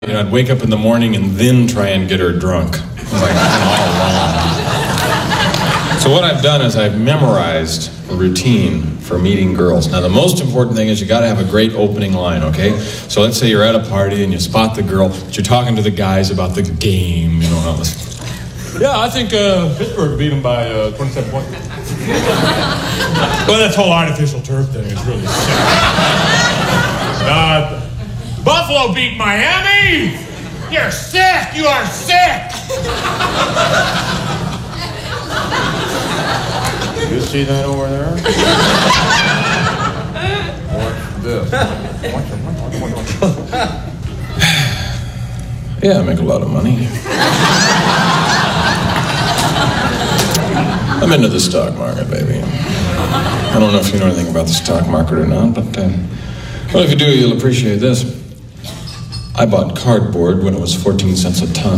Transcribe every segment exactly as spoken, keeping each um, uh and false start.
You know, I'd wake up in the morning and then try and get her drunk. Like, all along. So what I've done is I've memorized a routine for meeting girls. Now, the most important thing is you got to have a great opening line, okay? So let's say you're at a party and you spot the girl, but you're talking to the guys about the game, you know, how this. Yeah, I think uh, Pittsburgh beat them by uh, twenty-seven points. Well, that whole artificial turf thing is really sick. Uh, Buffalo beat Miami! You're sick! You are sick! You see that over there? Watch this. Watch it, watch it, watch it, watch it. Yeah, I make a lot of money. I'm into the stock market, baby. I don't know if you know anything about the stock market or not, but uh, well, if you do, you'll appreciate this. I bought cardboard when it was fourteen cents a ton.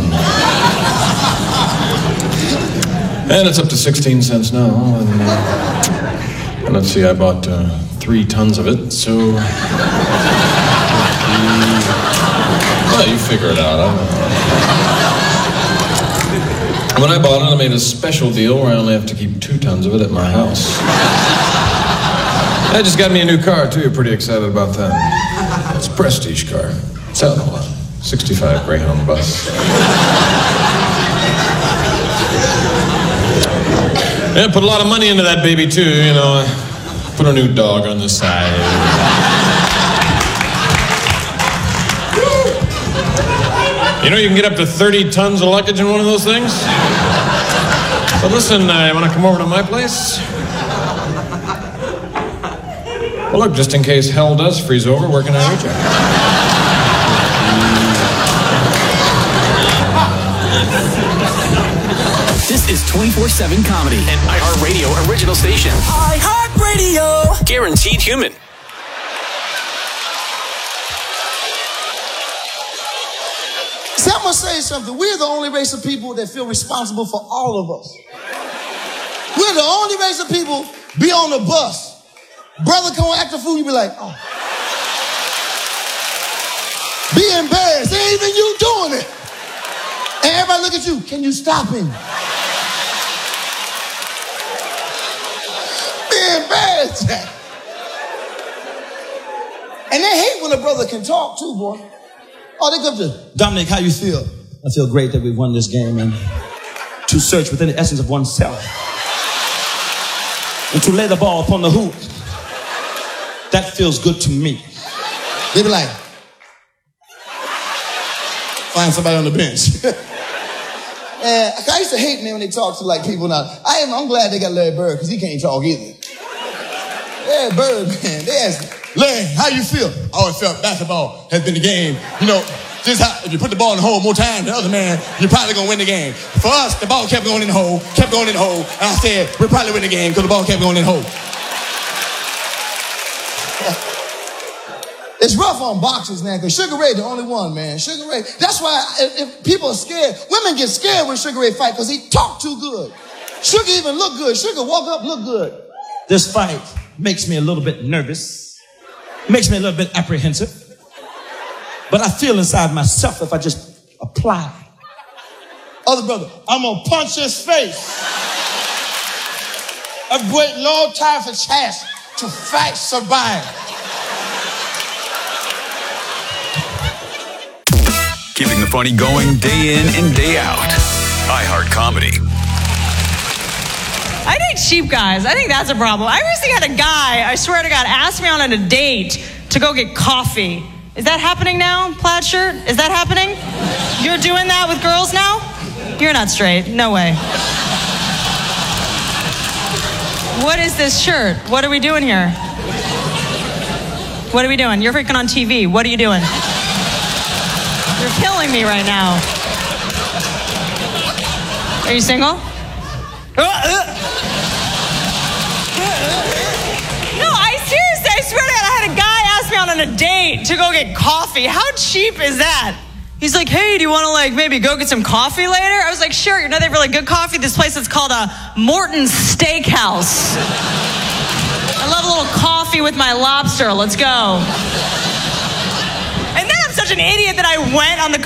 And it's up to sixteen cents now. And, uh, and let's see, I bought uh, three tons of it, so... Well, you figure it out. I don't know. When I bought it, I made a special deal where I only have to keep two tons of it at my house. I just got me a new car, too. You're pretty excited about that. It's a prestige car. It's out a lot. sixty-five Greyhound bus. Yeah, put a lot of money into that baby, too, you know. Put a new dog on the side. You know, you can get up to thirty tons of luggage in one of those things. So listen, uh, you want to come over to my place? Well, look, just in case hell does freeze over, where can I reach you? This is twenty-four seven Comedy, an iHeartRadio original station. iHeartRadio. Guaranteed human. See, I'm going to say something. We're the only race of people that feel responsible for all of us. We're the only race of people be on the bus. Brother come act a fool, you be like, oh. Be embarrassed. It ain't even you doing it. And everybody look at you. Can you stop him? Be embarrassed. And they hate when a brother can talk too, boy. Oh, they come to, Dominic, how you feel? I feel great that we won this game, and to search within the essence of oneself and to lay the ball upon the hoop. That feels good to me. They be like, find somebody on the bench. And I used to hate me when they talk to like people now. I am, I'm glad they got Larry Bird because he can't talk either. Larry Bird, man, they asked, Larry, how you feel? I always felt basketball has been the game. You know, just how, if you put the ball in the hole more times than the other man, you're probably going to win the game. For us, the ball kept going in the hole, kept going in the hole, and I said, we'll probably win the game because the ball kept going in the hole. It's rough on boxers now because Sugar Ray the only one, man. Sugar Ray, that's why if, if people are scared, women get scared when Sugar Ray fight because he talk too good. Sugar even look good. Sugar walk up, look good. This fight makes me a little bit nervous, makes me a little bit apprehensive, but I feel inside myself if I just apply. Other brother, I'm gonna punch his face. I've waited a long time for chance to fight, survive. Keeping the funny going day in and day out. iHeart Comedy. I date cheap guys. I think that's a problem. I recently had a guy, I swear to God, ask me on a date to go get coffee. Is that happening now, plaid shirt? Is that happening? You're doing that with girls now? You're not straight. No way. What is this shirt? What are we doing here? What are we doing? You're freaking on T V. What are you doing? You're killing me right now. Are you single? No, I seriously, I swear to God, I had a guy ask me out on a date to go get coffee. How cheap is that? He's like, hey, do you want to like maybe go get some coffee later? I was like, sure. You know they have really good coffee? This place is called a Morton's Steakhouse. I love a little coffee with my lobster. Let's go. And then I'm such an idiot that I went on the